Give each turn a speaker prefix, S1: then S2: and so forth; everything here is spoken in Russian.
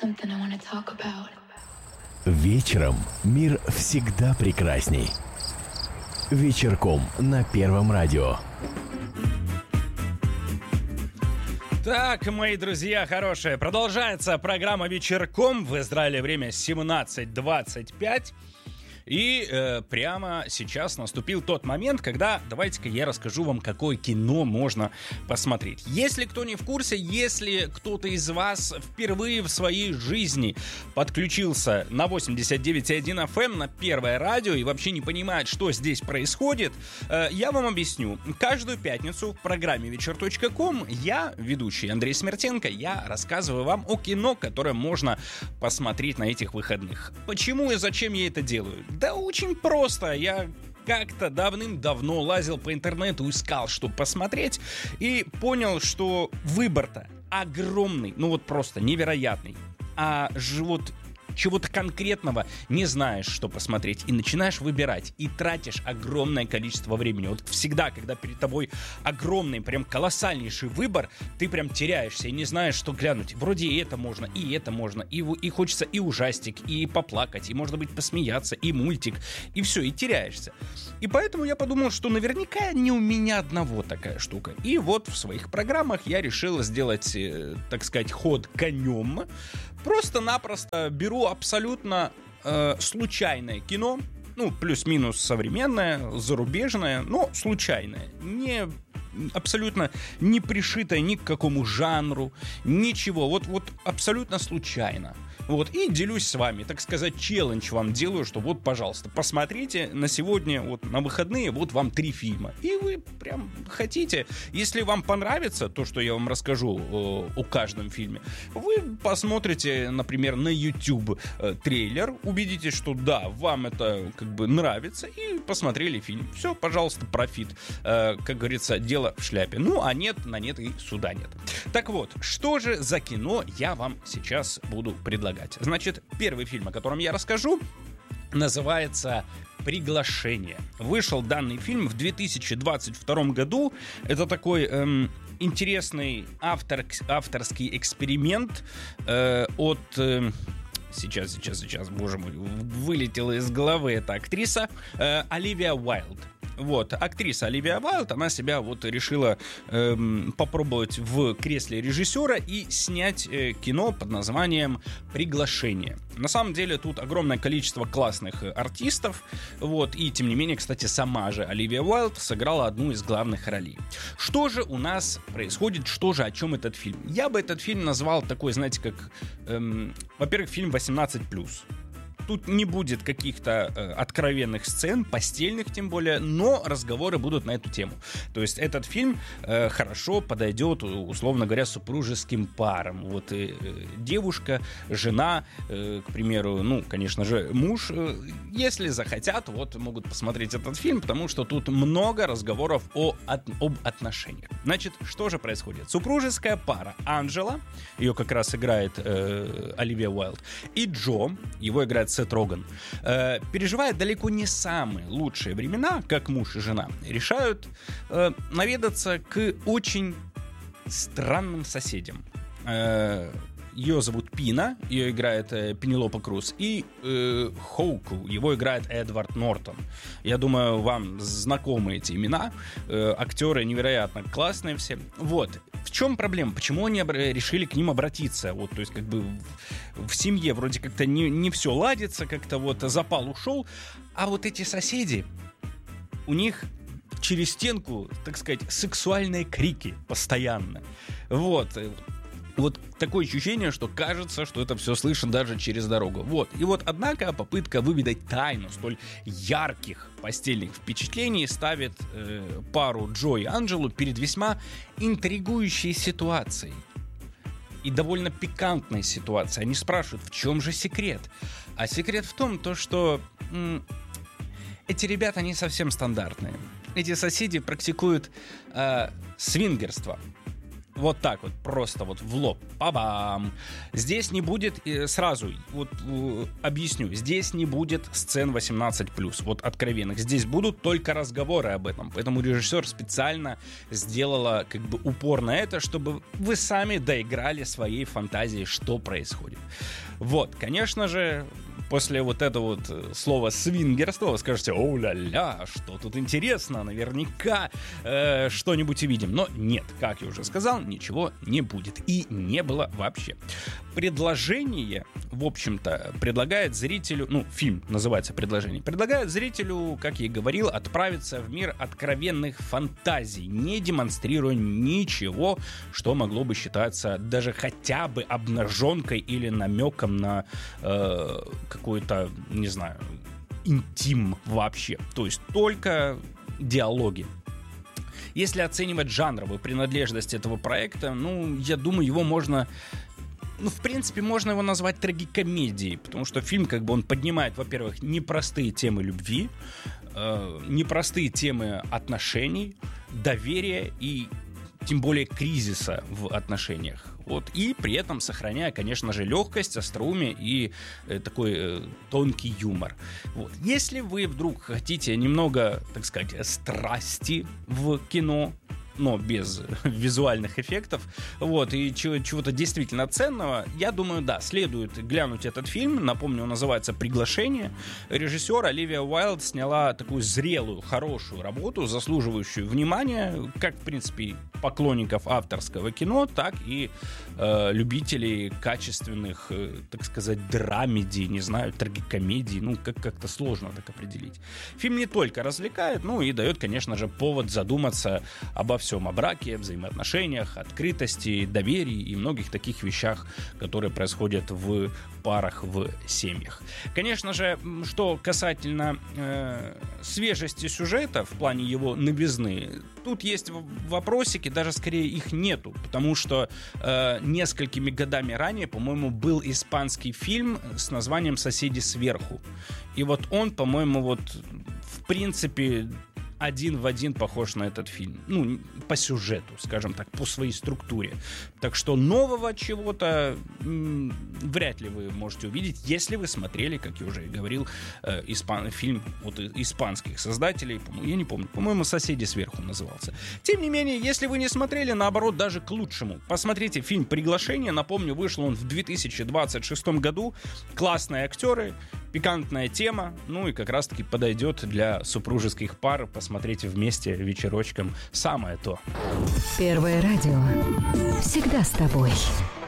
S1: something I want to talk about.
S2: Вечером мир всегда прекрасней. Вечерком на Первом радио.
S3: Так, мои друзья хорошие, продолжается программа «Вечерком». В Израиле время 17:25. И прямо сейчас наступил тот момент, когда, давайте-ка я расскажу вам, какое кино можно посмотреть. Если кто не в курсе, если кто-то из вас впервые в своей жизни подключился на 89.1 FM, на Первое радио, и вообще не понимает, что здесь происходит, я вам объясню. Каждую пятницу в программе «Вечер.ком» я, ведущий Андрей Смертенко, я рассказываю вам о кино, которое можно посмотреть на этих выходных. Почему и зачем я это делаю? Да очень просто. Я как-то давным-давно лазил по интернету, искал, что посмотреть, и понял, что выбор-то огромный, ну вот просто невероятный. А вот чего-то конкретного не знаешь, что посмотреть, и начинаешь выбирать, и тратишь огромное количество времени. Вот всегда, когда перед тобой огромный, прям колоссальнейший выбор, ты прям теряешься и не знаешь, что глянуть. Вроде и это можно, и хочется и ужастик, и поплакать, и, может быть, посмеяться, и мультик, и все, и теряешься. И поэтому я подумал, что наверняка не у меня одного такая штука. И вот в своих программах я решил сделать, так сказать, ход конем. Просто-напросто беру абсолютно случайное кино, ну, плюс-минус современное, зарубежное, но случайное, абсолютно не пришитое ни к какому жанру, ничего, вот абсолютно случайно. Вот, и делюсь с вами, так сказать, челлендж вам делаю, что вот, пожалуйста, посмотрите на сегодня, вот на выходные, вот вам 3 фильма. И вы прям хотите, если вам понравится то, что я вам расскажу о каждом фильме, вы посмотрите, например, на YouTube трейлер, убедитесь, что да, вам это как бы нравится, и посмотрели фильм. Все, пожалуйста, профит. Как говорится, дело в шляпе. Ну, а нет, на нет и суда нет. Так вот, что же за кино я вам сейчас буду предлагать? Значит, первый фильм, о котором я расскажу, называется «Приглашение». Вышел данный фильм в 2022 году. Это такой интересный авторский эксперимент от... Сейчас, боже мой, вылетела из головы эта актриса Оливия Уайлд. Вот, актриса Оливия Уайлд, она себя вот решила попробовать в кресле режиссера и снять кино под названием «Приглашение». На самом деле тут огромное количество классных артистов, вот, и тем не менее, кстати, сама же Оливия Уайлд сыграла одну из главных ролей. Что же у нас происходит, о чем этот фильм? Я бы этот фильм назвал такой, знаете, как, во-первых, фильм 18+. Тут не будет каких-то откровенных сцен, постельных тем более, но разговоры будут на эту тему. То есть этот фильм хорошо подойдет, условно говоря, супружеским парам. Вот девушка, жена, к примеру, ну, конечно же, муж, если захотят, вот могут посмотреть этот фильм, потому что тут много разговоров об отношениях. Значит, что же происходит? Супружеская пара Анджела, ее как раз играет Оливия Уайлд, и Джо, его играет Сет Роган, переживая далеко не самые лучшие времена, как муж и жена, решают наведаться к очень странным соседям. Ее зовут Пина, ее играет Пенелопа Круз, и Хоуку, его играет Эдвард Нортон. Я думаю, вам знакомы эти имена. Актеры невероятно классные все. Вот. В чем проблема? Почему они решили к ним обратиться? Вот, то есть, как бы в семье вроде как-то не все ладится, как-то вот запал ушел. А вот эти соседи, у них через стенку, так сказать, сексуальные крики постоянно. Вот такое ощущение, что кажется, что это все слышно даже через дорогу. Вот. И вот, однако, попытка выведать тайну столь ярких постельных впечатлений ставит пару Джо и Анджелу перед весьма интригующей ситуацией. И довольно пикантной ситуацией. Они спрашивают, в чем же секрет? А секрет в том, что эти ребята не совсем стандартные. Эти соседи практикуют свингерство. Вот так вот, просто вот в лоб. Па-бам! Здесь не будет, сразу вот объясню, здесь не будет сцен 18+, вот откровенных. Здесь будут только разговоры об этом. Поэтому режиссер специально сделала как бы упор на это, чтобы вы сами доиграли своей фантазией, что происходит. Вот, конечно же, после вот этого вот слова «свингерство» вы скажете: «О-ля-ля, что тут интересно, наверняка что-нибудь увидим». Но нет, как я уже сказал, ничего не будет. И не было вообще. Предложение, в общем-то, предлагает зрителю, ну, фильм называется «Предложение», предлагает зрителю, как я и говорил, отправиться в мир откровенных фантазий, не демонстрируя ничего, что могло бы считаться даже хотя бы обнаженкой или намеком на какой-то, не знаю, интим вообще. То есть только диалоги. Если оценивать жанровую принадлежность этого проекта, ну, я думаю, его можно... Ну, в принципе, можно его назвать трагикомедией, потому что фильм, как бы, он поднимает, во-первых, непростые темы любви, непростые темы отношений, доверия и тем более кризиса в отношениях. Вот. И при этом сохраняя, конечно же, легкость, остроумие и такой тонкий юмор. Вот. Если вы вдруг хотите немного, так сказать, страсти в кино, но без визуальных эффектов, вот, и чего-то действительно ценного, я думаю, да, следует глянуть этот фильм. Напомню, он называется «Приглашение». Режиссер Оливия Уайлд сняла такую зрелую, хорошую работу, заслуживающую внимания, как, в принципе, поклонников авторского кино, так и любителей качественных, так сказать, драмедий, не знаю, трагикомедий, ну, как-то сложно так определить. Фильм не только развлекает, ну, и дает, конечно же, повод задуматься обо всем, о браке, взаимоотношениях, открытости, доверии и многих таких вещах, которые происходят в парах, в семьях. Конечно же, что касательно свежести сюжета в плане его новизны, тут есть вопросики, даже скорее их нету, потому что несколькими годами ранее, по-моему, был испанский фильм с названием «Соседи сверху». И вот он, по-моему, вот в принципе один в один похож на этот фильм. Ну, по сюжету, скажем так, по своей структуре. Так что нового чего-то вряд ли вы можете увидеть, если вы смотрели, как я уже говорил, фильм от испанских создателей. Я не помню, по-моему, «Соседи сверху» назывался. Тем не менее, если вы не смотрели, наоборот, даже к лучшему. Посмотрите фильм «Приглашение». Напомню, вышел он в 2026 году. Классные актеры, пикантная тема, ну и как раз-таки подойдет для супружеских пар посмотреть вместе вечерочком самое то.
S1: Первое радио. Всегда с тобой.